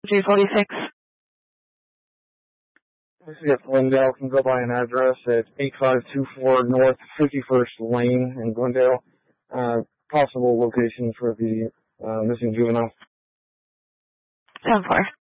G46. Yes, Glendale can go by an address at 8524 North 51st Lane in Glendale. Possible location for the missing juvenile. 10-4.